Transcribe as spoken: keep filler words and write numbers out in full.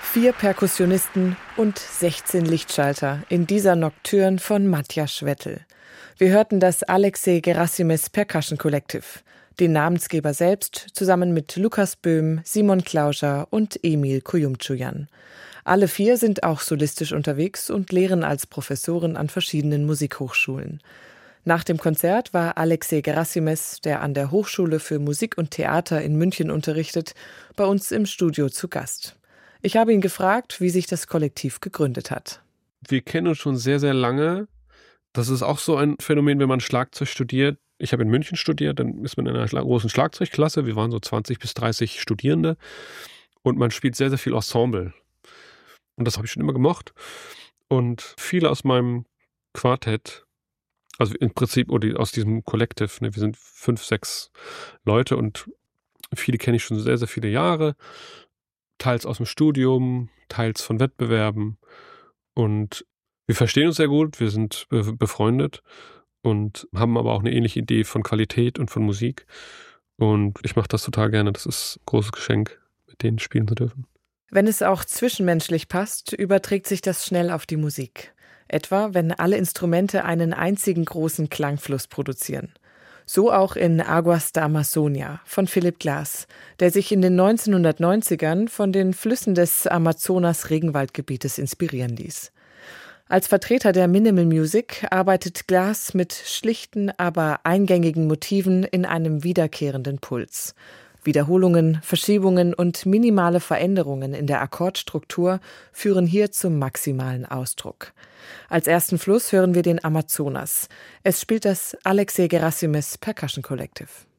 Vier Perkussionisten und sechzehn Lichtschalter in dieser Nocturne von Matjaž Vettel. Wir hörten das Alexei Gerasimes Percussion Collective. Den Namensgeber selbst zusammen mit Lukas Böhm, Simon Klauscher und Emil Kuyumchuyan. Alle vier sind auch solistisch unterwegs und lehren als Professoren an verschiedenen Musikhochschulen. Nach dem Konzert war Alexei Gerasimes, der an der Hochschule für Musik und Theater in München unterrichtet, bei uns im Studio zu Gast. Ich habe ihn gefragt, wie sich das Kollektiv gegründet hat. Wir kennen uns schon sehr, sehr lange. Das ist auch so ein Phänomen, wenn man Schlagzeug studiert. Ich habe in München studiert, dann ist man in einer großen Schlagzeugklasse. Wir waren so zwanzig bis dreißig Studierende. Und man spielt sehr, sehr viel Ensemble. Und das habe ich schon immer gemocht. Und viele aus meinem Quartett, also im Prinzip oder aus diesem Collective, ne, wir sind fünf, sechs Leute und viele kenne ich schon sehr, sehr viele Jahre. Teils aus dem Studium, teils von Wettbewerben. Und wir verstehen uns sehr gut, wir sind be- befreundet und haben aber auch eine ähnliche Idee von Qualität und von Musik. Und ich mache das total gerne. Das ist ein großes Geschenk, mit denen spielen zu dürfen. Wenn es auch zwischenmenschlich passt, überträgt sich das schnell auf die Musik. Etwa, wenn alle Instrumente einen einzigen großen Klangfluss produzieren. So auch in Aguas da Amazonia von Philipp Glass, der sich in den neunzehnhundertneunzigern von den Flüssen des Amazonas-Regenwaldgebietes inspirieren ließ. Als Vertreter der Minimal Music arbeitet Glass mit schlichten, aber eingängigen Motiven in einem wiederkehrenden Puls. Wiederholungen, Verschiebungen und minimale Veränderungen in der Akkordstruktur führen hier zum maximalen Ausdruck. Als ersten Fluss hören wir den Amazonas. Es spielt das Alexei Gerasimes Percussion Collective.